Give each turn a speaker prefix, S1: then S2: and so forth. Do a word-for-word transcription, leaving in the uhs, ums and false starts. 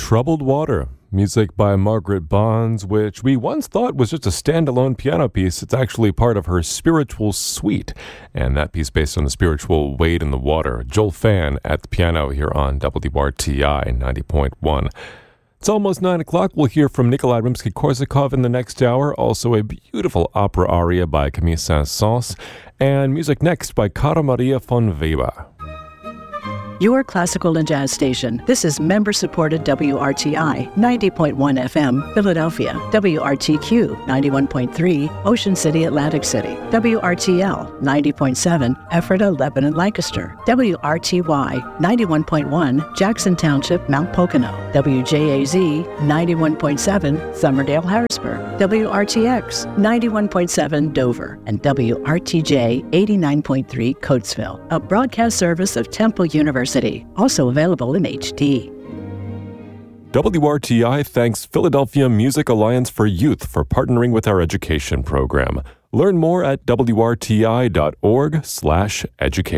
S1: Troubled Water, music by Margaret Bonds, which we once thought was just a standalone piano piece. It's actually part of her spiritual suite, and that piece based on the spiritual Wade in the Water. Joel Fan at the piano here on W R T I ninety point one. It's almost nine o'clock. We'll hear from Nikolai Rimsky-Korsakov in the next hour. Also a beautiful opera aria by Camille Saint-Saëns, and music next by Cara Maria von Weber.
S2: Your classical and jazz station. This is member-supported W R T I ninety point one F M, Philadelphia. W R T Q ninety-one point three, Ocean City, Atlantic City. W R T L ninety point seven, Ephrata, Lebanon, Lancaster. W R T Y ninety-one point one, Jackson Township, Mount Pocono. W J A Z ninety-one point seven, Summerdale, Harrisburg. W R T X ninety-one point seven, Dover. And W R T J eighty-nine point three, Coatesville. A broadcast service of Temple University. Also available in H D.
S1: W R T I thanks Philadelphia Music Alliance for Youth for partnering with our education program. Learn more at W R T I dot org slash education.